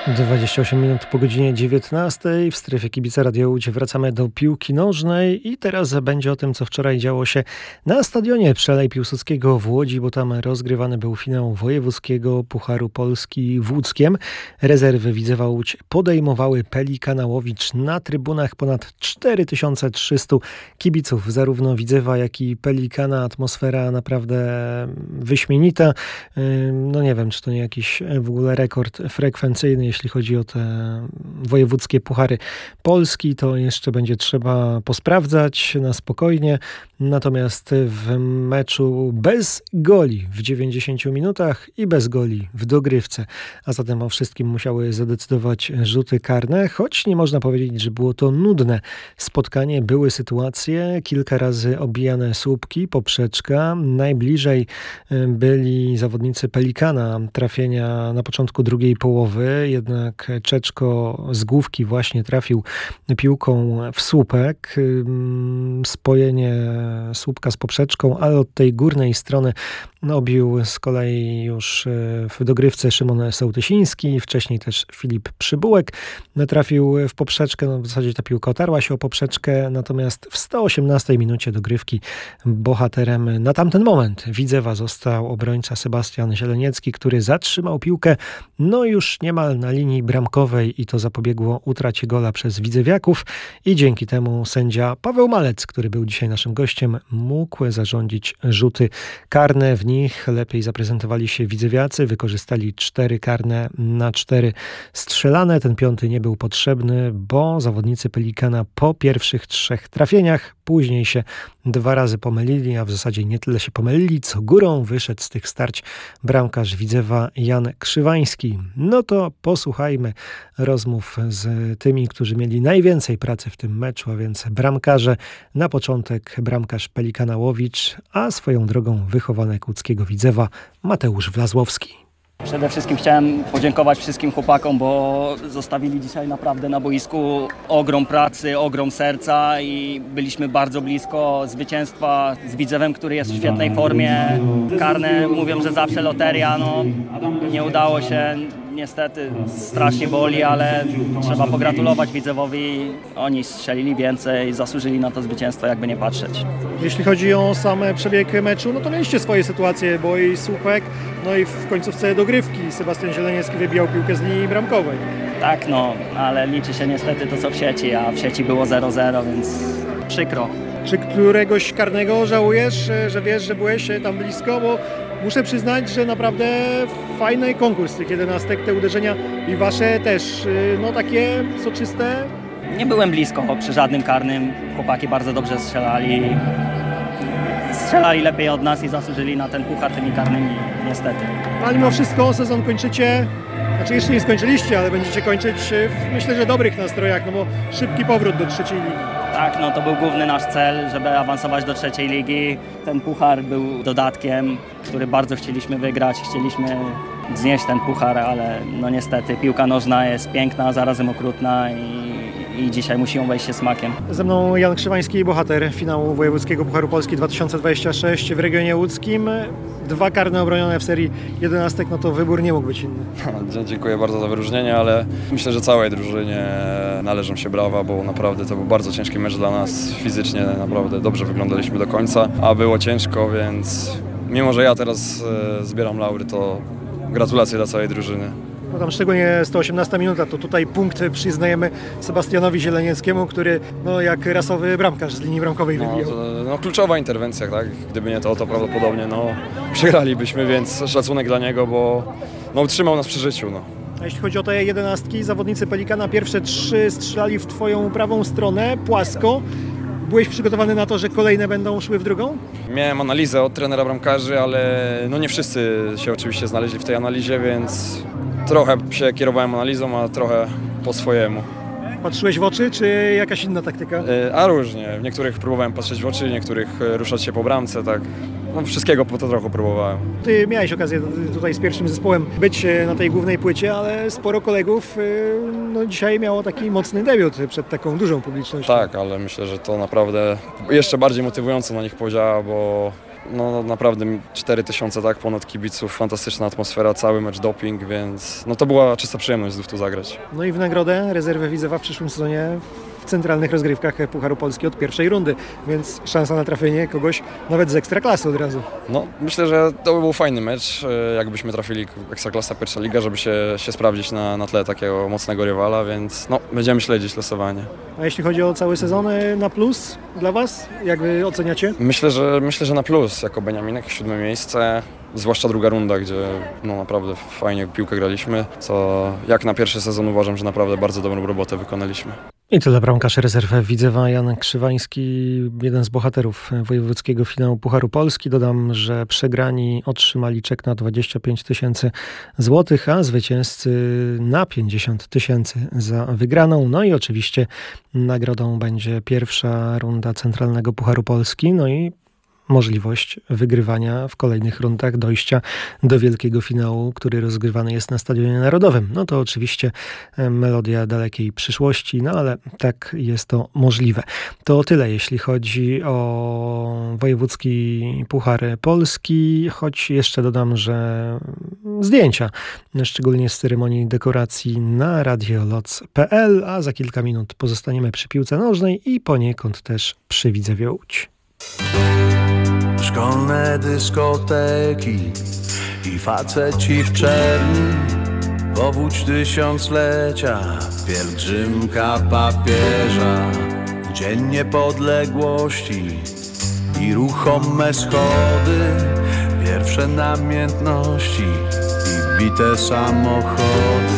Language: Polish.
28 minut po godzinie 19 w strefie Kibica Radio Łódź wracamy do piłki nożnej i teraz będzie o tym, co wczoraj działo się na stadionie przy Alei Piłsudskiego w Łodzi, bo tam rozgrywany był finał wojewódzkiego Pucharu Polski w Łódzkiem. Rezerwy Widzewa Łódź podejmowały Pelikana Łowicz. Na trybunach ponad 4300 kibiców, zarówno Widzewa, jak i Pelikana. Atmosfera naprawdę wyśmienita. No nie wiem, czy to nie jakiś w ogóle rekord frekwencyjny, jeśli chodzi o te wojewódzkie puchary Polski, to jeszcze będzie trzeba posprawdzać na spokojnie. Natomiast w meczu bez goli w 90 minutach i bez goli w dogrywce, a zatem o wszystkim musiały zadecydować rzuty karne, choć nie można powiedzieć, że było to nudne spotkanie. Były sytuacje, kilka razy obijane słupki, poprzeczka. Najbliżej byli zawodnicy Pelikana trafienia na początku drugiej połowy, jednak Czeczko z główki właśnie trafił piłką w słupek. Spojenie słupka z poprzeczką, ale od tej górnej strony obił z kolei już w dogrywce Szymon Sołtysiński, wcześniej też Filip Przybułek trafił w poprzeczkę. No w zasadzie ta piłka otarła się o poprzeczkę, natomiast w 118 minucie dogrywki bohaterem na tamten moment Widzewa został obrońca Sebastian Zieleniecki, który zatrzymał piłkę no już niemal na linii bramkowej i to zapobiegło utracie gola przez widzewiaków i dzięki temu sędzia Paweł Malec, który był dzisiaj naszym gościem, mógł zarządzić rzuty karne. W nich lepiej zaprezentowali się widzewiacy, wykorzystali 4 karne na 4 strzelane. Ten 5 nie był potrzebny, bo zawodnicy Pelikana po pierwszych 3 trafieniach później się 2 razy pomylili, a w zasadzie nie tyle się pomylili, co górą wyszedł z tych starć bramkarz Widzewa Jan Krzywański. No to posłuchajmy rozmów z tymi, którzy mieli najwięcej pracy w tym meczu, a więc bramkarze. Na początek bramkarz Pelikana Łowicz, a swoją drogą wychowanek łódzkiego Widzewa Mateusz Wlazłowski. Przede wszystkim chciałem podziękować wszystkim chłopakom, bo zostawili dzisiaj naprawdę na boisku ogrom pracy, ogrom serca i byliśmy bardzo blisko zwycięstwa z Widzewem, który jest w świetnej formie. Karne mówią, że zawsze loteria, no nie udało się. Niestety strasznie boli, ale trzeba pogratulować Widzewowi. Oni strzelili więcej, zasłużyli na to zwycięstwo, jakby nie patrzeć. Jeśli chodzi o sam przebieg meczu, no to mieliście swoje sytuacje, bo i słupek, no i w końcówce dogrywki Sebastian Zieleniecki wybijał piłkę z linii bramkowej. Tak, no, ale liczy się niestety to, co w sieci, a w sieci było 0-0, więc przykro. Czy któregoś karnego żałujesz, że wiesz, że byłeś tam blisko? Bo muszę przyznać, że naprawdę fajny konkurs tych 11, te uderzenia i wasze też, no takie soczyste. Nie byłem blisko przy żadnym karnym, chłopaki bardzo dobrze strzelali. Strzelali lepiej od nas i zasłużyli na ten puchar tymi karnymi, niestety. Ale mimo wszystko sezon kończycie, znaczy jeszcze nie skończyliście, ale będziecie kończyć myślę, że dobrych nastrojach, no bo szybki powrót do trzeciej ligi. Tak, no to był główny nasz cel, żeby awansować do trzeciej ligi. Ten puchar był dodatkiem, który bardzo chcieliśmy wygrać, chcieliśmy znieść ten puchar, ale no niestety piłka nożna jest piękna, a zarazem okrutna i dzisiaj musi ją wejść się smakiem. Ze mną Jan Krzywański, bohater finału wojewódzkiego Pucharu Polski 2026 w regionie łódzkim. 2 karne obronione w serii 11, no to wybór nie mógł być inny. Dziękuję bardzo za wyróżnienie, ale myślę, że całej drużynie należą się brawa, bo naprawdę to był bardzo ciężki mecz dla nas. Fizycznie naprawdę dobrze wyglądaliśmy do końca, a było ciężko, więc mimo, że ja teraz zbieram laury, to gratulacje dla całej drużyny. No tam szczególnie 118 minuta, to tutaj punkt przyznajemy Sebastianowi Zielenieckiemu, który no, jak rasowy bramkarz z linii bramkowej wybijał. No, kluczowa interwencja, tak? Gdyby nie to prawdopodobnie przegralibyśmy, więc szacunek dla niego, bo utrzymał nas przy życiu. A jeśli chodzi o te 11, zawodnicy Pelikana pierwsze 3 strzelali w twoją prawą stronę, płasko. Byłeś przygotowany na to, że kolejne będą szły w drugą? Miałem analizę od trenera bramkarzy, ale nie wszyscy się oczywiście znaleźli w tej analizie, więc trochę się kierowałem analizą, a trochę po swojemu. Patrzyłeś w oczy, czy jakaś inna taktyka? A różnie. W niektórych próbowałem patrzeć w oczy, w niektórych ruszać się po bramce, tak. Wszystkiego po to trochę próbowałem. Ty miałeś okazję tutaj z pierwszym zespołem być na tej głównej płycie, ale sporo kolegów dzisiaj miało taki mocny debiut przed taką dużą publicznością. Tak, ale myślę, że to naprawdę jeszcze bardziej motywująco na nich podziała, bo no naprawdę 4000 tak, ponad kibiców, fantastyczna atmosfera, cały mecz doping, więc no to była czysta przyjemność znów tu zagrać. No i w nagrodę rezerwę Widzewa w przyszłym sezonie w centralnych rozgrywkach Pucharu Polski od pierwszej rundy, więc szansa na trafienie kogoś nawet z Ekstraklasy od razu. No myślę, że to by był fajny mecz, jakbyśmy trafili Ekstraklasa, pierwsza liga, żeby się sprawdzić na tle takiego mocnego rywala, więc no będziemy śledzić losowanie. A jeśli chodzi o cały sezon, na plus dla Was? Jak Wy oceniacie? Myślę, że na plus, jako Beniaminek, 7 miejsce, zwłaszcza druga runda, gdzie no naprawdę fajnie piłkę graliśmy, co jak na pierwszy sezon uważam, że naprawdę bardzo dobrą robotę wykonaliśmy. I tyle bramkarz rezerwy Widzewa Jan Krzywański, jeden z bohaterów wojewódzkiego finału Pucharu Polski. Dodam, że przegrani otrzymali czek na 25 000 złotych, a zwycięzcy na 50 000 za wygraną. No i oczywiście nagrodą będzie pierwsza runda Centralnego Pucharu Polski, no i możliwość wygrywania w kolejnych rundach dojścia do wielkiego finału, który rozgrywany jest na Stadionie Narodowym. No to oczywiście melodia dalekiej przyszłości, no ale tak jest to możliwe. To tyle, jeśli chodzi o wojewódzki Puchar Polski, choć jeszcze dodam, że zdjęcia, szczególnie z ceremonii dekoracji na radioloc.pl, a za kilka minut pozostaniemy przy piłce nożnej i poniekąd też przy Widzewie Łódź. Szkolne dyskoteki i faceci w czerni, powódź tysiąclecia, pielgrzymka papieża, dzień niepodległości i ruchome schody, pierwsze namiętności i bite samochody.